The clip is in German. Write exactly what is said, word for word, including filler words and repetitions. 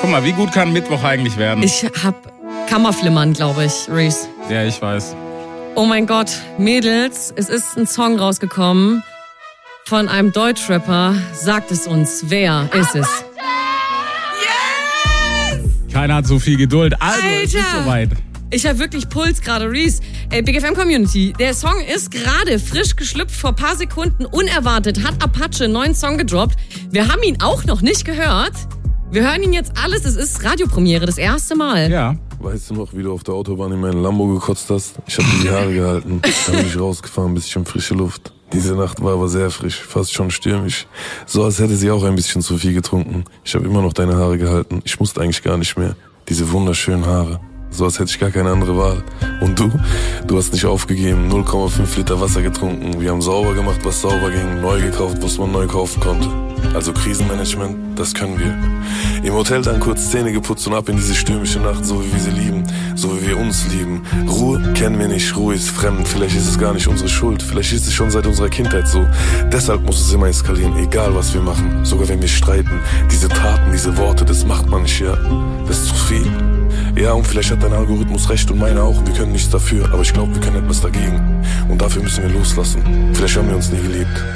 Guck mal, wie gut kann Mittwoch eigentlich werden? Ich hab Kammerflimmern, glaube ich, Reese. Ja, ich weiß. Oh mein Gott, Mädels, es ist ein Song rausgekommen von einem Deutschrapper. Sagt es uns, wer ist es? Yes! Keiner hat so viel Geduld. Also, Alter. es ist soweit. Ich habe wirklich Puls gerade, Reese. Ey, Big F M Community, der Song ist gerade frisch geschlüpft, vor ein paar Sekunden unerwartet, hat Apache einen neuen Song gedroppt. Wir haben ihn auch noch nicht gehört. Wir hören ihn jetzt alles, es ist Radiopremiere, das erste Mal. Ja. Weißt du noch, wie du auf der Autobahn in meinen Lambo gekotzt hast? Ich hab dir die Haare gehalten, dann bin ich rausgefahren, ein bisschen frische Luft. Diese Nacht war aber sehr frisch, fast schon stürmisch. So als hätte sie auch ein bisschen zu viel getrunken. Ich habe immer noch deine Haare gehalten, ich musste eigentlich gar nicht mehr. Diese wunderschönen Haare. So als hätte ich gar keine andere Wahl. Und du? Du hast nicht aufgegeben, null Komma fünf Liter Wasser getrunken. Wir haben sauber gemacht, was sauber ging, neu gekauft, was man neu kaufen konnte. Also Krisenmanagement, das können wir. Im Hotel dann kurz Zähne geputzt und ab in diese stürmische Nacht, so wie wir sie lieben, so wie wir uns lieben. Ruhe kennen wir nicht, Ruhe ist fremd, vielleicht ist es gar nicht unsere Schuld, vielleicht ist es schon seit unserer Kindheit so. Deshalb muss es immer eskalieren, egal was wir machen, sogar wenn wir streiten. Diese Taten, diese Worte, das macht man nicht, ja, das ist zu viel. Ja, und vielleicht hat dein Algorithmus recht und meiner auch und wir können nichts dafür, aber ich glaube, wir können etwas dagegen. Und dafür müssen wir loslassen. Vielleicht haben wir uns nie geliebt.